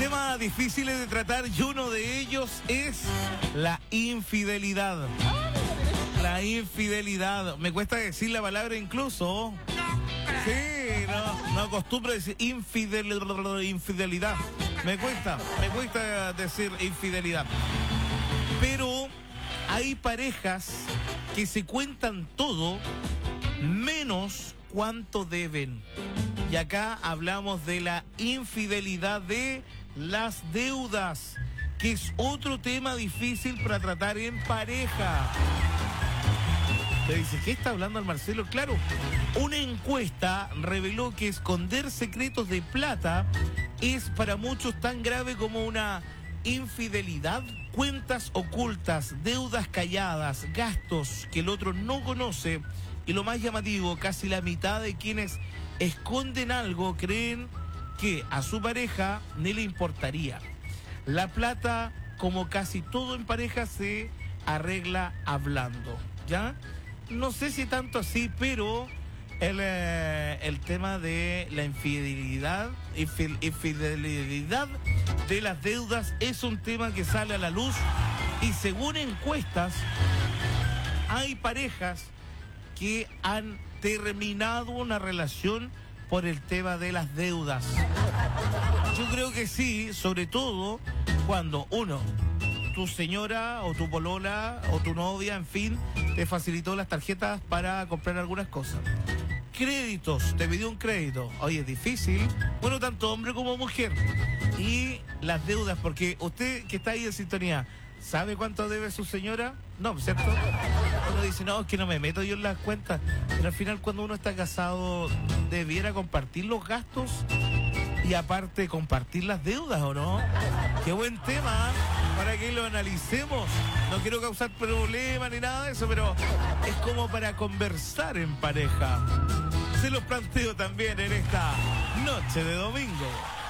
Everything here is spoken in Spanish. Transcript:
temas difíciles de tratar y uno de ellos es la infidelidad. La infidelidad. Me cuesta decir la palabra incluso. Sí, no acostumbro a decir infidelidad. Me cuesta decir infidelidad. Pero hay parejas que se cuentan todo menos cuánto deben. Y acá hablamos de la infidelidad de las deudas, que es otro tema difícil para tratar en pareja. Te dice, ¿qué está hablando el Marcelo? Claro, una encuesta reveló que esconder secretos de plata es para muchos tan grave como una infidelidad. Cuentas ocultas, deudas calladas, gastos que el otro no conoce. Y lo más llamativo, casi la mitad de quienes esconden algo creen que a su pareja ni le importaría. La plata, como casi todo en pareja, se arregla hablando, ¿ya? No sé si tanto así, pero el tema de la infidelidad de las deudas es un tema que sale a la luz y según encuestas hay parejas que han terminado una relación por el tema de las deudas. Yo creo que sí, sobre todo cuando tu señora o tu polola o tu novia, en fin, te facilitó las tarjetas para comprar algunas cosas. Créditos, te pidió un crédito. Oye, es difícil. Bueno, tanto hombre como mujer. Y las deudas, porque usted que está ahí en sintonía, ¿sabe cuánto debe su señora? No, ¿cierto? Uno dice, no, es que no me meto yo en las cuentas. Pero al final, cuando uno está casado, debiera compartir los gastos y aparte compartir las deudas, ¿o no? Qué buen tema, ¿eh? Para que lo analicemos. No quiero causar problemas ni nada de eso, pero es como para conversar en pareja. Se los planteo también en esta noche de domingo.